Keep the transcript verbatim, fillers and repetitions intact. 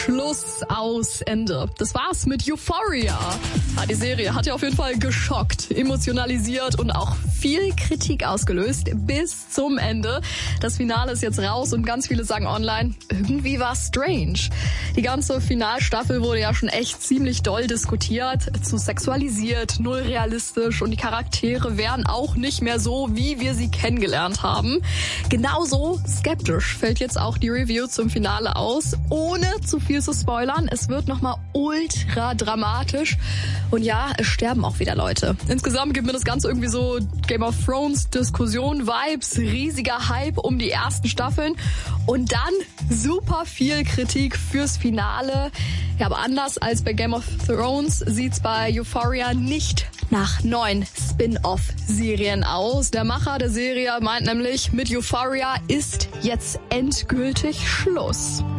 Schluss aus Ende. Das war's mit Euphoria. Die Serie hat ja auf jeden Fall geschockt, emotionalisiert und auch viel Kritik ausgelöst bis zum Ende. Das Finale ist jetzt raus und ganz viele sagen online, irgendwie war strange. Die ganze Finalstaffel wurde ja schon echt ziemlich doll diskutiert, zu sexualisiert, null realistisch und die Charaktere wären auch nicht mehr so, wie wir sie kennengelernt haben. Genauso skeptisch fällt jetzt auch die Review zum Finale aus, ohne zu viel zu spoilern. Es wird nochmal ultra dramatisch und ja, es sterben auch wieder Leute. Insgesamt gibt mir das Ganze irgendwie so Game of Thrones Diskussion, Vibes, riesiger Hype um die ersten Staffeln und dann super viel Kritik fürs Finale. Ja, aber anders als bei Game of Thrones sieht's bei Euphoria nicht nach neuen Spin-off-Serien aus. Der Macher der Serie meint nämlich, mit Euphoria ist jetzt endgültig Schluss.